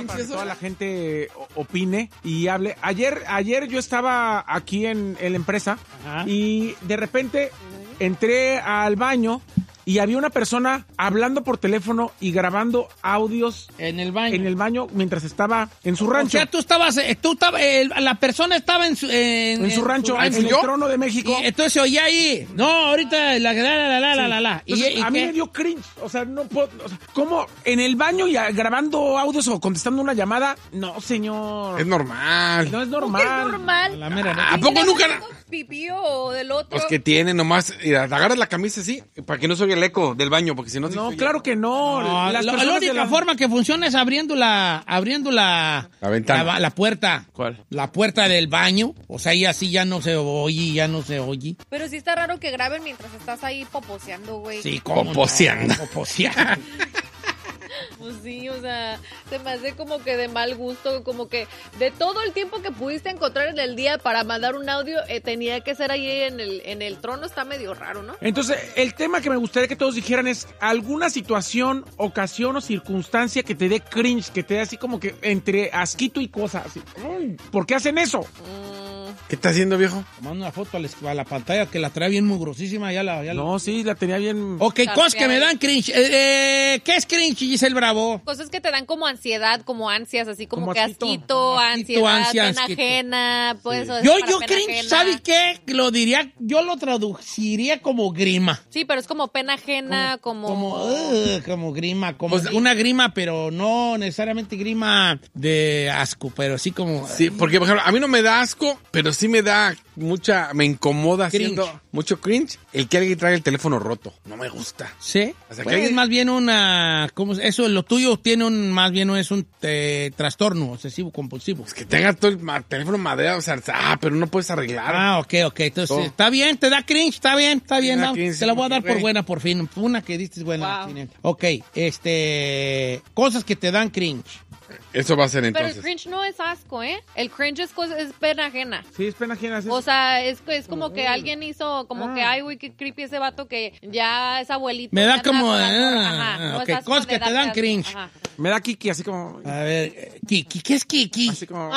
para que toda la gente opine y hable. Ayer yo estaba aquí en la empresa y de repente entré al baño y había una persona hablando por teléfono y grabando audios en el baño mientras estaba en su rancho. O sea, la persona estaba en su rancho, en el Trono de México. Y entonces se oía ahí. No, ahorita la. Entonces, a mí me dio cringe. O sea, no puedo. O sea, ¿cómo? En el baño y grabando audios o contestando una llamada. No, señor. Es normal. No es normal. Es normal. ¿A poco nunca? Pipí o del otro. Pues que tiene nomás. Agarras la camisa así para que no se oiga el eco del baño, porque si no. No, claro que no. La única forma que funciona es abriendo la ventana. La puerta. ¿Cuál? La puerta del baño. O sea, y así ya no se oye. Pero sí está raro que graben mientras estás ahí poposeando, güey. Sí, ¿cómo? Poposeando. Poposeando. Pues sí, o sea, se me hace como que de mal gusto, como que de todo el tiempo que pudiste encontrar en el día para mandar un audio, tenía que ser ahí en el trono, está medio raro, ¿no? Entonces, el tema que me gustaría que todos dijeran es alguna situación, ocasión o circunstancia que te dé cringe, que te dé así como que entre asquito y cosas. Así. ¿Por qué hacen eso? ¿Qué está haciendo, viejo? Tomando una foto a la pantalla que la trae bien mugrosísima. Sí, la tenía bien. Ok, cosas que me dan cringe. ¿Qué es cringe, Giselle Bravo? Cosas que te dan como ansiedad, como ansias, así como que asquito, ansiedad, pena ajena. Pues, yo cringe, ¿sabes qué? Yo lo traduciría como grima. Sí, pero es como pena ajena, como grima, como pues, una grima, pero no necesariamente grima de asco, pero sí como. Sí, porque por ejemplo, a mí no me da asco, pero sí me incomoda haciendo mucho cringe el que alguien traiga el teléfono roto. No me gusta. ¿Sí? O sea, pues es más bien eso, lo tuyo tiene más bien es un trastorno obsesivo compulsivo. Es que tenga todo el teléfono madreado, o sea, pero no puedes arreglar. Ok, entonces, está bien, te da cringe, está bien, no, cringe, te la voy a dar por buena por fin, una que diste buena. Wow. Ok, cosas que te dan cringe. Eso va a ser entonces. Pero el cringe no es asco, ¿eh? El cringe es pena ajena. Sí, es pena ajena. O sea, es como que alguien hizo como que, ay, güey, qué creepy ese vato que ya es abuelito. Me da como... no cosas que te dan cringe. Ajá. Me da Kiki, así como... A ver, Kiki, ¿qué es Kiki? Así como...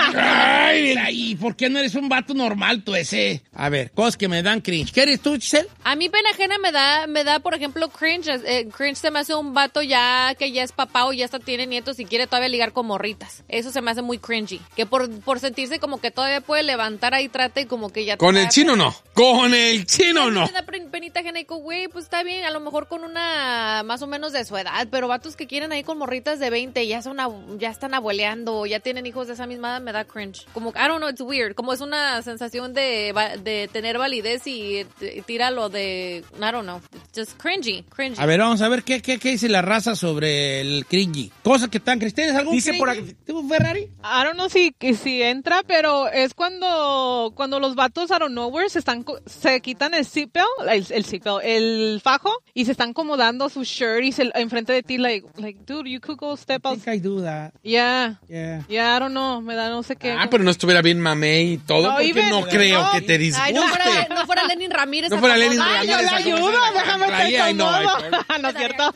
Ay, ¿por qué no eres un vato normal tú ese? A ver, cosas que me dan cringe. ¿Qué eres tú, Giselle? A mí pena ajena me da, por ejemplo, cringe. Cringe se me hace un vato que ya es papá o ya hasta tiene nietos y quiere todavía ligar con morritas. Eso se me hace muy cringy. Que por sentirse como que todavía puede levantar ahí, trata y como que ya... Con el chino no. Con el chino no. Me da penita ajena y digo, güey, pues está bien, a lo mejor con una más o menos de su edad, pero vatos que quieren ahí con morritas de 20 ya están abueleando, ya tienen hijos de esa misma edad, me da cringe. Como, I don't know, it's weird. Como es una sensación de tener validez y tira lo de, I don't know, just cringy. A ver, vamos a ver qué dice la raza sobre el cringy. Cosas que están, ¿tienes algún dice cringy? Por aquí. ¿Tú, Ferrari? I don't know si entra, pero es cuando los vatos out of nowhere se quitan el seatbelt, el fajo, y se están acomodando su shirt y enfrente de ti, like, dude, you could go step out. I think I do that. Yeah, I don't know, me da no sé qué. Pero no estuviera bien mamey y todo, No, porque no creo que te disguste. Ay, no fuera Lenin Ramírez. No fuera Lenin Ay, yo le ayudo, déjame estar cómodo. No es cierto.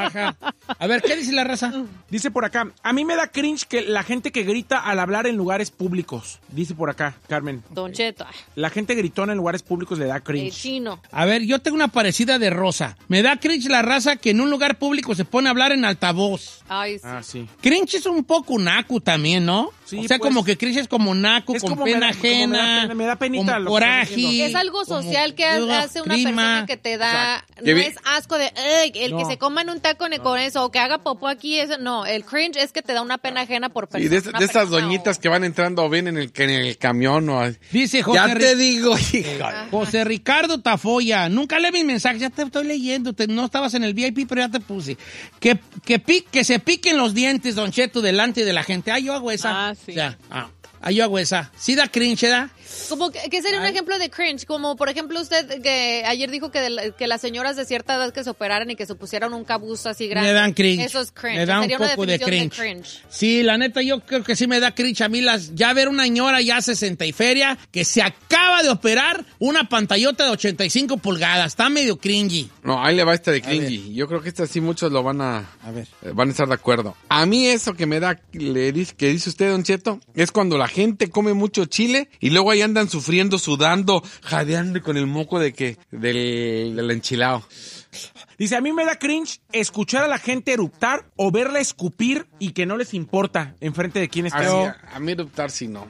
A ver, ¿qué dice la raza? Dice por acá, a mí me da cringe que la gente que grita al hablar en lugares públicos. Dice por acá, Carmen. Don Cheto. La gente gritona en lugares públicos le da cringe. El chino. A ver, yo tengo una parecida de Rosa. Me da cringe la raza que en un lugar público se pone a hablar en altavoz. Ay, sí. Sí. Cringe es un poco naco también, ¿no? Sí, o sea, pues, como que cringe es como naco, es con como pena me ajena. da penita con lo que estás coraje. diciendo. Es algo social que hace una prima. persona que te da, Exacto. no es asco de, que se coman un taco con eso, o que haga popó aquí, eso, no, el cringe es que te da una pena ajena por Y persona. de estas doñitas que van entrando o bien en el camión o... Dice José Ya te digo, hija. José Ricardo Tafoya, nunca lee mis mensajes, ya te estoy leyendo, no estabas en el VIP, pero ya te puse. Que se piquen los dientes, Don Cheto, delante de la gente. Yo hago esa. Sí. O sea, Yo hago esa. Sí da cringe, ¿da? Como ¿qué sería un ejemplo de cringe? Como, por ejemplo, usted que ayer dijo que las señoras de cierta edad que se operaran y que se pusieran un cabuz así grande. Me dan cringe. Eso es cringe. Me da un sería poco una de definición cringe. Sí, la neta, yo creo que sí me da cringe a mí ya ver una señora ya 60 y feria que se acaba de operar una pantallota de 85 pulgadas. Está medio cringy. No, ahí le va esta de cringy. Yo creo que esta sí muchos lo van a estar de acuerdo. A mí eso que me da, que dice usted, Don Cheto, es cuando la gente come mucho chile y luego ahí andan sufriendo, sudando, jadeando con el moco del enchilado. Dice, a mí me da cringe escuchar a la gente eruptar o verla escupir y que no les importa enfrente de quién está. A mí eruptar sí no.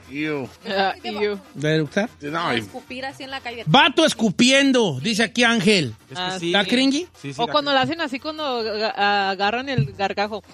¿De eruptar? No, Escupir así en la calle. Vato escupiendo, dice aquí Ángel. Sí. ¿Está cringy? Sí, O cuando lo hacen así cuando agarran el gargajo.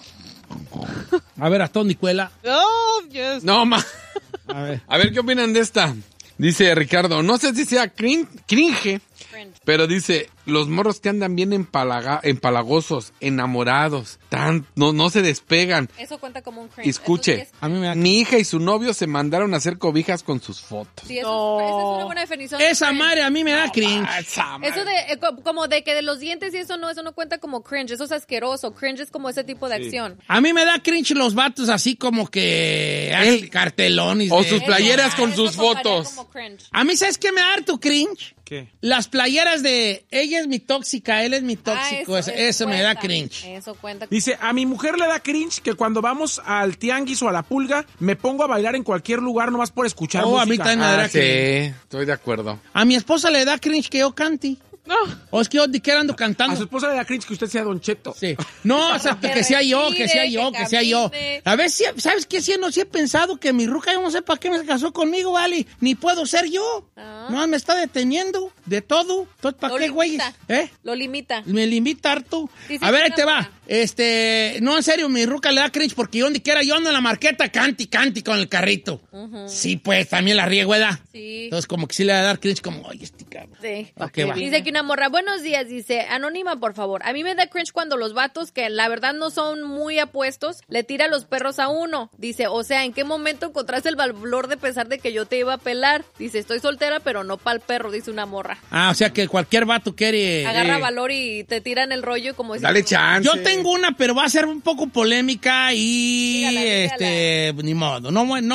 A ver, hasta dónde cuela. Oh, yes. no, A ver. ¿Qué opinan de esta? Dice Ricardo, no sé si sea cringe, pero dice, los morros que andan bien empalagosos, enamorados, no se despegan. Eso cuenta como un cringe. Escuche, A mí me da mi hija y su novio se mandaron a hacer cobijas con sus fotos. Sí, esa es una buena definición. de Esa cringe. madre a mí me da cringe. Eso de, como de que de los dientes y eso no cuenta como cringe. Eso es asqueroso. Cringe es como ese tipo de acción. A mí me da cringe los vatos así como que cartelones. O sus playeras con sus Eso contaría fotos. como cringe. A mí, ¿sabes qué me da harto cringe? ¿Qué? Las playeras de ella es mi tóxica, él es mi tóxico. Eso me da cuenta. cringe. Eso cuenta. Dice, a mi mujer le da cringe que cuando vamos al tianguis o a la pulga, me pongo a bailar en cualquier lugar nomás por escuchar música. A mí también me da Sí, cringe. estoy de acuerdo. A mi esposa le da cringe que yo cante. No. O es que yo de qué ando A su cantando. esposa le da cringe que usted sea Don Cheto. Sí. No, exacto, que sea yo. camine. A ver, ¿sabes qué? Sí, no, sí he pensado que mi ruca, yo no sé para qué me casó conmigo, vale. Ni puedo ser yo. No, me está deteniendo de todo. Entonces, ¿para Lo qué, güey? limita. Lo limita. Me limita harto. Dice A ver, ahí que te una va. morra. No, en serio, mi ruca le da cringe porque yo donde quiera yo ando en la marqueta, canti con el carrito. Sí, pues, también la riego, ¿verdad? Sí. Entonces, como que sí le va a dar cringe, como, oye, este cabrón. Sí. Ok, va. Dice que una morra, buenos días, dice, anónima, por favor. A mí me da cringe cuando los vatos, que la verdad no son muy apuestos, le tiran los perros a uno. Dice, o sea, ¿en qué momento encontraste el valor de pensar de que yo te iba a pelar? Dice, estoy soltera, pero no pa'l perro, dice una morra. O sea que cualquier vato quiere... Agarra valor y te tiran el rollo como si... Dale chance. Yo tengo una, pero va a ser un poco polémica y Dígala. ni modo.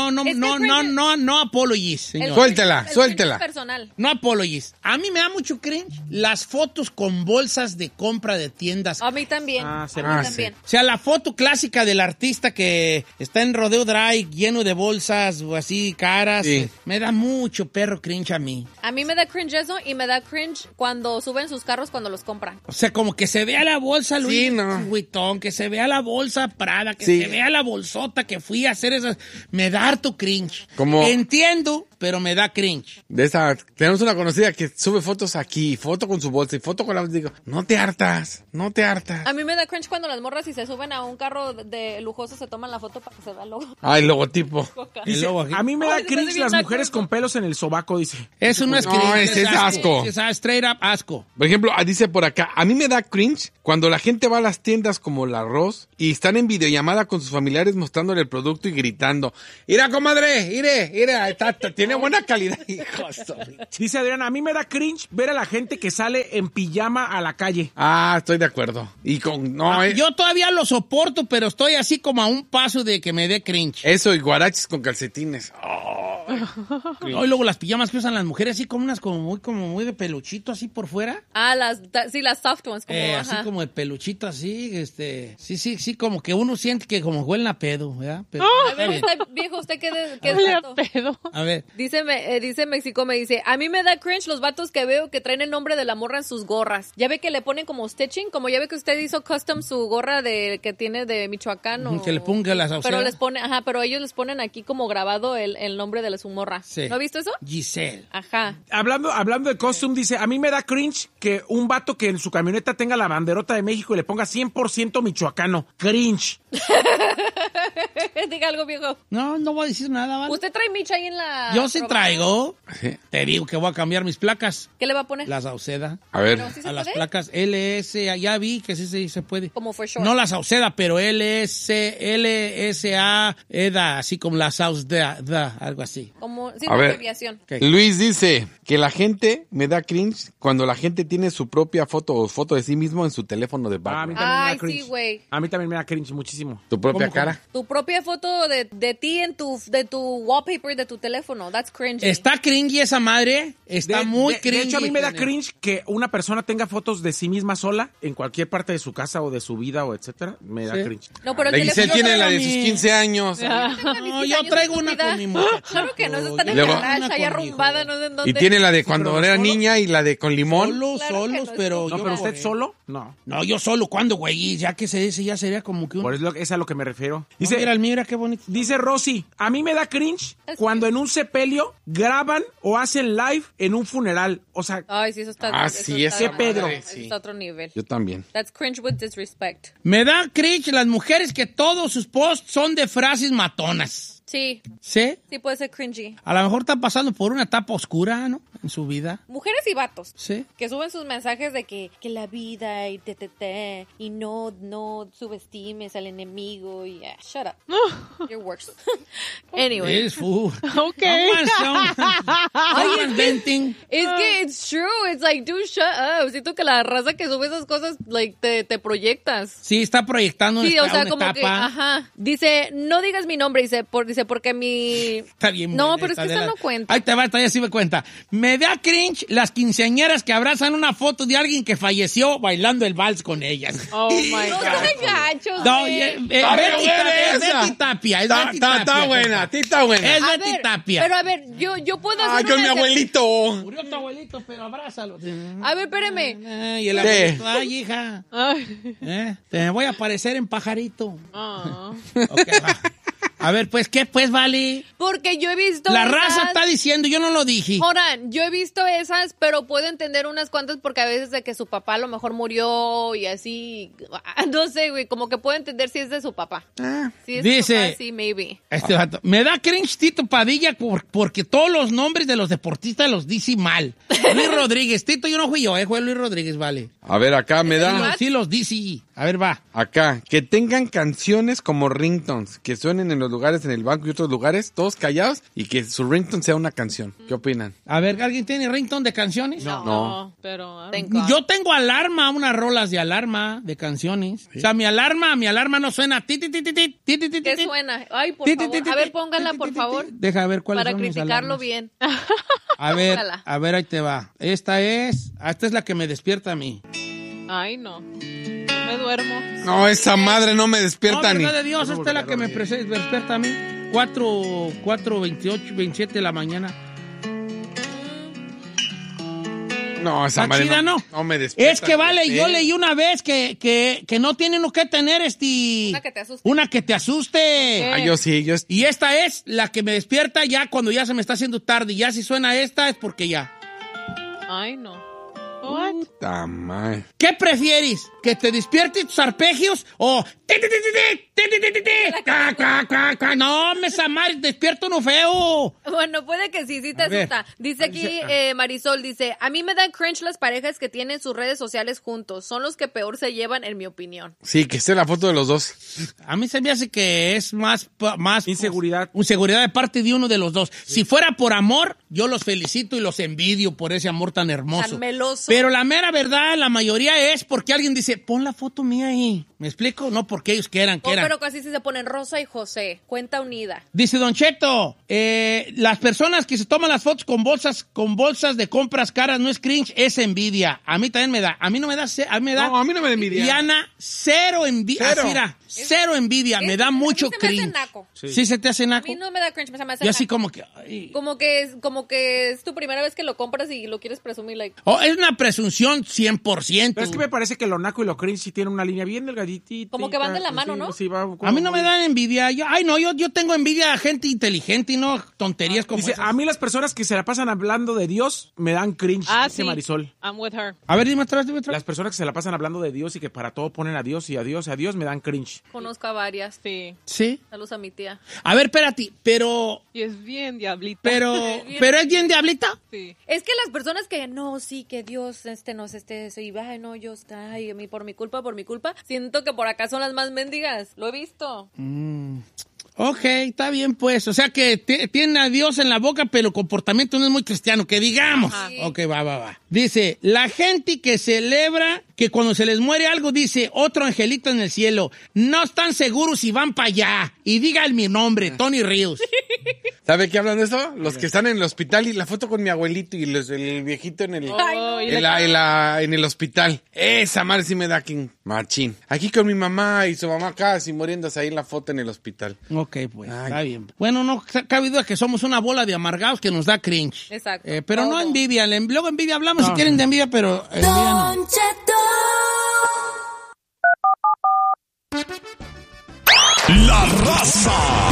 No apologies, señor. Suéltela. cringe personal. No apologies. A mí me da mucho cringe las fotos con bolsas de compra de tiendas. A mí también. Ah, sí. A mí Ah, también. O sea, la foto clásica del artista que está en Rodeo Drive lleno de bolsas o así caras. Sí. Me da mucho perro cringe a mí. A mí me da cringe eso y me da cringe cuando suben sus carros cuando los compran. O sea, como que se vea la bolsa Louis Sí, no. Vuitton, que se vea la bolsa Prada, que Sí. se vea la bolsota que fui a hacer esas. Me da harto cringe. Como- Entiendo, pero me da cringe. Tenemos una conocida que sube fotos aquí, foto con su bolsa y foto con la... Digo, no te hartas. A mí me da cringe cuando las morras si se suben a un carro de lujoso se toman la foto para que se vea el logo. Ah, el logotipo. El logo aquí. A mí me da Ay, se me hace cringe bien las naco mujeres eso. con pelos en el sobaco, dice. Eso no es No, cringe. ese es asco. Es straight up asco. Por ejemplo, dice por acá, a mí me da cringe cuando la gente va a las tiendas como la Ross y están en videollamada con sus familiares mostrándole el producto y gritando, ¡Ira, comadre! ¡Ire! Tiene buena calidad, hijo. Dice Adriana, a mí me da cringe ver a la gente que sale en pijama a la calle. Ah, estoy de acuerdo. Y con... No, Yo todavía lo soporto, pero estoy así como a un paso de que me dé cringe. eso y guaraches con calcetines. Y luego las pijamas que usan las mujeres así como unas como muy de peluchito así por fuera. Ah, las soft ones. Como, Así ajá. como de peluchito así, sí, como que uno siente que como huelen a pedo, ¿verdad? Pero, A está ver, bien. usted, viejo, ¿usted qué es Huele a vato? pedo. A ver, Dice México, me dice, a mí me da cringe los vatos que veo que traen el nombre de la morra en sus gorras. Ya ve que le ponen como stitching, como ya ve que usted hizo custom su gorra que tiene de Michoacán o... que le ponga las Pero auseras. pero ellos les ponen aquí como grabado el nombre de sale su morra. Sí. ¿No has visto eso? Giselle. Ajá. Hablando de costume, dice, a mí me da cringe que un vato que en su camioneta tenga la banderota de México y le ponga 100% michoacano. Cringe. Diga algo, viejo. No voy a decir nada, ¿vale? ¿Usted trae micha ahí en la...? Yo sí programa? traigo. Sí. Te digo que voy a cambiar mis placas. ¿Qué le va a poner? La Sauceda. A ver. ¿No? ¿Sí se A las puede? placas LS, ya vi que sí se puede. Como for sure. No la Sauceda, pero LSA, EDA, así como la Sauceda, algo así. Como, sí, A una ver. abreviación. Ok. Luis dice que la gente me da cringe cuando la gente tiene su propia foto o foto de sí mismo en su teléfono de A mí background. también me Ay, da cringe. sí, güey. A mí también me da cringe muchísimo. Tu propia ¿Cómo? cara. Tu propia foto de ti en de tu wallpaper de tu teléfono. That's cringy. Está cringy esa madre. Está muy cringy. De hecho, a mí me da cringe que una persona tenga fotos de sí misma sola en cualquier parte de su casa o de su vida o etcétera. Me da Sí. cringe. No, pero el La Giselle teléfono... tiene la de mi- sus 15 años. No, yo traigo una con mi muchacha. Claro que no, esa está en el Luego- garage, allá Una con mi arrumbada, hijo. no sé en dónde. Y tiene la de cuando pero era solo. niña y la de con limón. Solos, Claro que solos, no, pero No, yo pero no, usted solo, no. No, yo solo, ¿cuándo, güey? Ya que ese ya sería como que un... Por eso es a lo que me refiero. Dice, Dice, mira el mío, mira qué bonito. dice Rosy, a mí me da cringe That's cuando en un sepelio graban o hacen live en un funeral. O sea, Ay, sí, eso está... Ah, eso sí, está ese mal. Pedro. Eso está a otro nivel. Yo también. That's cringe with disrespect. Me da cringe las mujeres que todos sus posts son de frases matonas. Sí, ¿Sí? sí puede ser cringy. A lo mejor están pasando por una etapa oscura, ¿no? En su vida. Mujeres y vatos. Sí. Que suben sus mensajes de que la vida y y no subestimes al enemigo y shut up. You're worse. Anyway. Es full. Ok. venting. Es que it's true. It's like, dude, shut up. Siento que la raza que sube esas cosas, like, te proyectas. Sí, está proyectando Sí, o sea, una como etapa. que, ajá. Dice, no digas mi nombre, dice porque mi... Está bien. No, buena pero es que esta de esta la- no cuenta. Ahí te va, esta ya sí me cuenta. Me da cringe las quinceañeras que abrazan una foto de alguien que falleció bailando el vals con ellas. Oh my No God. sean gachos, No, güey. es Betty Tapia. Es Betty Tapia. Está buena, sí está buena. Es A Betty ver, Tapia. pero a ver, yo puedo hacer Ay, con una mi excep- abuelito. Murió tu abuelito, pero abrázalo. A ver, espérame. Y el Sí. abuelito, ay, hija. Ay. Te voy a parecer en pajarito. Ah. Ok, va. A ver, pues, ¿qué pues, vale? Porque yo he visto La esas- raza está diciendo, yo no lo dije. Ahora, yo he visto esas, pero puedo entender unas cuantas porque a veces de que su papá a lo mejor murió y así, no sé, güey, como que puedo entender si es de su papá. Si es de su dice- papá, sí, maybe. Este vato, me da cringe Tito Padilla porque todos los nombres de los deportistas los dice mal. Luis Rodríguez, Tito, yo no fui yo, fue Luis Rodríguez, vale. A ver, acá me da. Sí los dice. A ver, va. Acá, que tengan canciones como ringtones, que suenen en los lugares, en el banco y otros lugares, todos callados, y que su ringtone sea una canción. ¿Qué opinan? A ver, ¿alguien tiene ringtone de canciones? No. Pero... Thank God. Yo tengo alarma, unas rolas de alarma de canciones. O sea, mi alarma no suena. Ti, ti, ti, ti, ti, ti, ti, ti, ¿Qué ti. suena? Ay, por Ti, ti, favor. ti, ti, A ver, ti, póngala, ti, por ti, ti, favor, ti. Deja ver cuáles para son mis criticarlo alarmas. bien. A Póngala. ver, ahí te va. Esta es la que me despierta a mí. Ay, no. Me duermo. No, esa madre no me despierta No, ni. verdad de Dios, esta es la que me despierta a mí. 4:28, 27 de la mañana. No, esa Está madre chida, ¿no? no me despierta. Es que vale, Sí. yo leí una vez que no tiene uno que tener Una que te asuste. una que te asuste. Ah, yo sí, yo. Y esta es la que me despierta ya cuando ya se me está haciendo tarde. Y ya si suena esta es porque ya. Ay, no. What? Puta madre. ¿Qué prefieres? ¿Que te despierte tus arpegios o... ti, ti, ti, ti, ti, ti, ti, ti, ti, ca, ca, ca, ca? No, me madre, despierto uno feo. Bueno, puede que sí te A ver. asusta. Dice aquí Marisol, dice, a mí me dan cringe las parejas que tienen sus redes sociales juntos. Son los que peor se llevan, en mi opinión. Sí, que esté la foto de los dos. A mí se me hace que es más Inseguridad. Inseguridad de parte de uno de los dos. Si fuera por amor, yo los felicito y los envidio por ese amor tan hermoso. Tan meloso. Pero la mera verdad, la mayoría es porque alguien dice, pon la foto mía ahí. ¿Me explico? No porque ellos quieran. Oh, pero casi se ponen Rosa y José. Cuenta unida. Dice Don Cheto, las personas que se toman las fotos con bolsas de compras caras no es cringe, es envidia. A mí también me da. A mí no me da. A mí me da. No, a mí no me da envidia. Diana, cero envidia. Cero. Así era, cero envidia. Me da mucho a mí se me hace cringe. naco. Sí. ¿Se te hace A naco? mí no me da cringe, se me hace Yo así naco. como que... ay. Como que es tu primera vez que lo compras y lo quieres presumir, like... Oh, es una presunción 100%. Pero es que me parece que lo naco y lo cringe sí tienen una línea bien delgadita. Como que van de la mano, ¿no? Sí, a mí no me dan envidia. Yo tengo envidia a gente inteligente y no tonterías como dice, esas. a mí las personas que se la pasan hablando de Dios me dan cringe, dice sí. Marisol. I'm with her. A ver, dime otra vez. Las personas que se la pasan hablando de Dios y que para todo ponen a Dios y a Dios me dan cringe. Conozco a varias. Sí. Sí. Saludos a mi tía. A ver, espérate, pero Y es bien diablita. pero es bien diablita. Sí. Es que las personas que no, sí, que Dios sí, ay, no, yo, ay, por mi culpa, siento que por acá son las más mendigas. Lo he visto. Ok, está bien pues. O sea que tiene a Dios en la boca, pero el comportamiento no es muy cristiano, que digamos. Ajá. Ok, va. Dice, la gente que celebra que cuando se les muere algo, dice, otro angelito en el cielo, no están seguros si van para allá. Y digan mi nombre, Tony Ríos. ¿Sabe qué hablan de eso? Los que están en el hospital y la foto con mi abuelito y el viejito en el... en el hospital. Esa madre sí me da machín. Aquí con mi mamá y su mamá casi muriéndose ahí en la foto en el hospital. Ok, pues, está bien. Bueno, no cabe duda que somos una bola de amargados que nos da cringe. Exacto. Pero Todo. no envidia. Luego envidia hablamos si quieren de envidia, pero envidia no. La Raza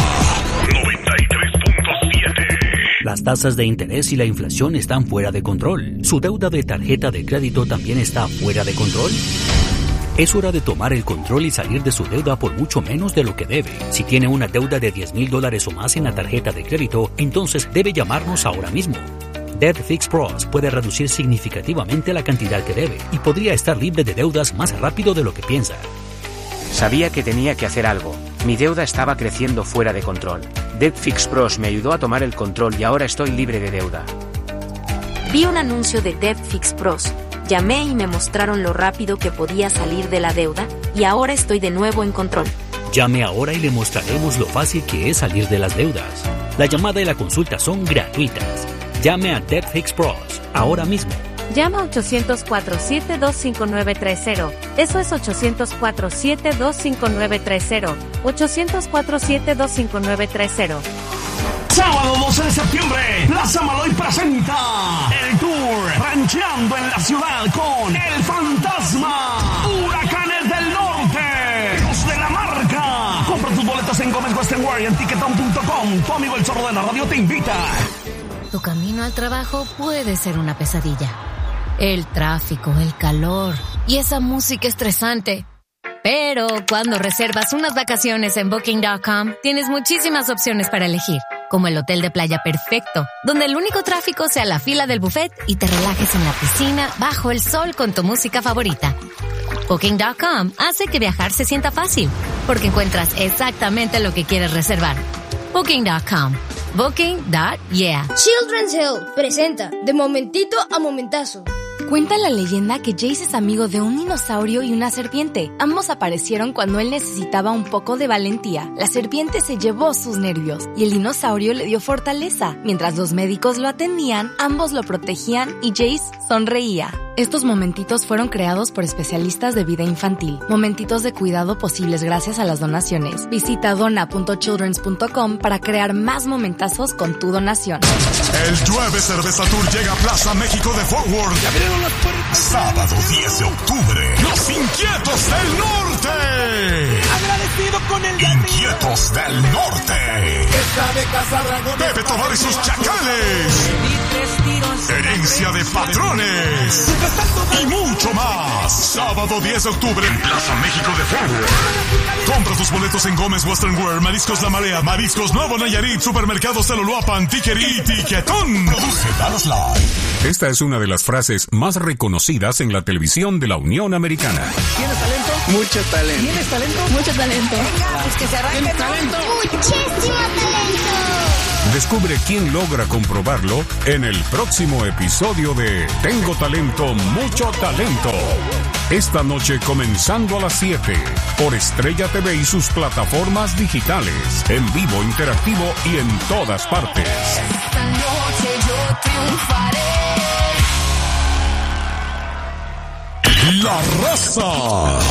93.7. Las tasas de interés y la inflación están fuera de control. ¿Su deuda de tarjeta de crédito también está fuera de control? Es hora de tomar el control y salir de su deuda por mucho menos de lo que debe. Si tiene una deuda de $10,000 o más en la tarjeta de crédito, entonces debe llamarnos ahora mismo. Debt Fix Pros puede reducir significativamente la cantidad que debe y podría estar libre de deudas más rápido de lo que piensa. Sabía que tenía que hacer algo. Mi deuda estaba creciendo fuera de control. Debt Fix Pros me ayudó a tomar el control y ahora estoy libre de deuda. Vi un anuncio de Debt Fix Pros. Llamé y me mostraron lo rápido que podía salir de la deuda y ahora estoy de nuevo en control. Llame ahora y le mostraremos lo fácil que es salir de las deudas. La llamada y la consulta son gratuitas. Llame a Debt Fix Pros ahora mismo. Llama a 800-472-5930. Eso es 800-472-5930. 800-472-5930. Sábado 12 de septiembre, Plaza Maloy presenta el tour Rancheando en la Ciudad con El Fantasma, Huracanes del Norte, Los de la Marca. Compra tus boletos en Gómez Western Wear y en Tiquetón.com. Tu amigo el Zorro de la Radio te invita. Tu camino al trabajo puede ser una pesadilla. El tráfico, el calor y esa música estresante. Pero cuando reservas unas vacaciones en Booking.com, tienes muchísimas opciones para elegir, como el hotel de playa perfecto, donde el único tráfico sea la fila del buffet y te relajes en la piscina bajo el sol con tu música favorita. Booking.com hace que viajar se sienta fácil, porque encuentras exactamente lo que quieres reservar. Booking.com. Booking.yeah. Children's Hill presenta De Momentito a Momentazo. Cuenta la leyenda que Jace es amigo de un dinosaurio y una serpiente. Ambos aparecieron cuando él necesitaba un poco de valentía. La serpiente se llevó sus nervios y el dinosaurio le dio fortaleza. Mientras los médicos lo atendían, ambos lo protegían y Jace sonreía. Estos momentitos fueron creados por especialistas de vida infantil. Momentitos de cuidado posibles gracias a las donaciones. Visita dona.childrens.com para crear más momentazos con tu donación. El Llueve Cerveza Tour llega a Plaza México de Fort Worth. Sábado 10 de octubre. Los Inquietos del Norte. Agradecido con el Inquietos del Norte. Pepe Tobar y sus Chacales. Herencia de Patrones. Y mucho más. Sábado 10 de octubre en Plaza México de Fort Worth. Compra tus boletos en Gómez Western Wear, Mariscos La Marea, Mariscos Nuevo Nayarit, Supermercados Celuluapan, Tiquerí y Tiquetón. Produce Dallas Live. Esta es una de las frases más reconocidas en la televisión de la Unión Americana. ¿Tienes talento? Mucho talento. ¿Tienes talento? Mucho talento. Venga, pues que se arranque. ¿Talento? ¡Muchísimo talento! Descubre quién logra comprobarlo en el próximo episodio de Tengo Talento, Mucho Talento. Esta noche comenzando a las 7 por Estrella TV y sus plataformas digitales, en vivo, interactivo y en todas partes. Esta noche yo triunfaré. La Raza